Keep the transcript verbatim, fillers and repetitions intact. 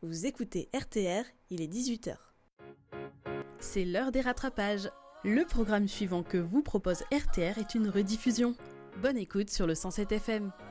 Vous écoutez R T R, il est dix-huit heures. C'est l'heure des rattrapages. Le programme suivant que vous propose R T R est une rediffusion. Bonne écoute sur le cent sept F M.